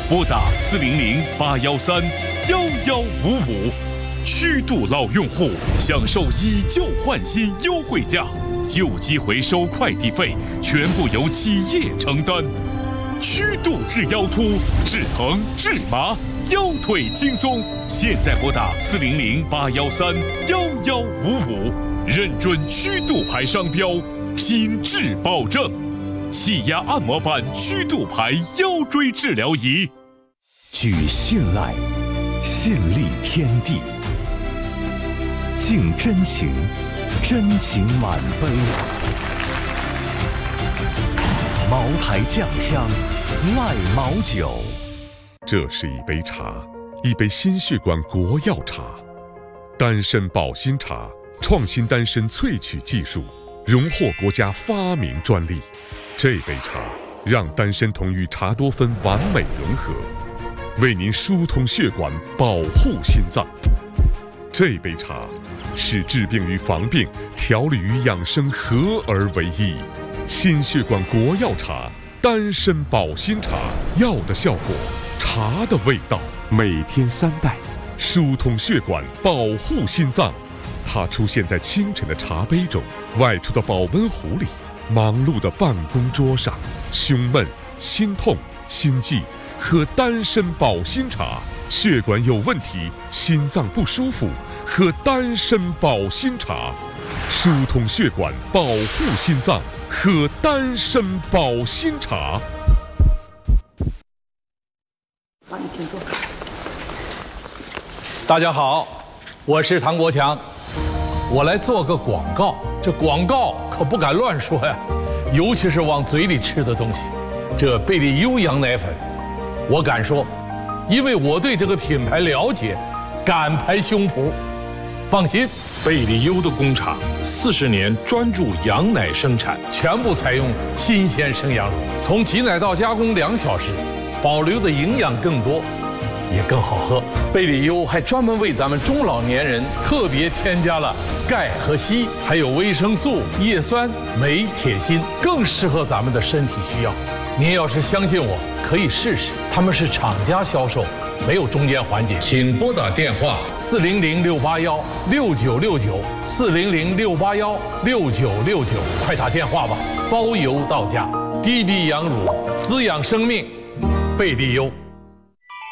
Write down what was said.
拨打400-813-1155，曲度老用户享受以旧换新优惠价，旧机回收快递费全部由企业承担。曲度治腰突、治疼、治麻，腰腿轻松。现在拨打400-813-1155，认准曲度牌商标，品质保证。气压按摩板曲度牌腰椎治疗仪， 举信赖，信立天地，敬真情，真情满杯。茅台酱香，赖茅酒。 这是一杯茶，一杯心血管国药茶，丹参保心茶，创新丹参萃取技术，荣获国家发明专利。这杯茶让丹参酮与茶多酚完美融合，为您疏通血管，保护心脏。这杯茶是治病与防病、调理与养生合而为一。心血管国药茶，丹参保心茶，药的效果，茶的味道，每天3袋，疏通血管，保护心脏。它出现在清晨的茶杯中，外出的保温壶里，忙碌的办公桌上。胸闷、心痛、心悸，喝丹参保心茶；血管有问题、心脏不舒服，喝丹参保心茶。疏通血管，保护心脏，喝丹参保心茶。 好，你请坐。 大家好，我是唐国强，我来做个广告。这广告可不敢乱说呀，尤其是往嘴里吃的东西。这贝利优羊奶粉，我敢说，因为我对这个品牌了解，敢拍胸脯。放心， 贝利优的工厂40年专注羊奶生产， 全部采用新鲜生羊乳，从挤奶到加工2小时，保留的营养更多，也更好喝。贝利优还专门为咱们中老年人特别添加了钙和硒，还有维生素、叶酸、镁、铁、锌，更适合咱们的身体需要。您要是相信我，可以试试，他们是厂家销售，没有中间环节。 请拨打电话 400-681-6969，400-681-6969，快打电话吧，包邮到家。低低羊乳，滋养生命，贝利优。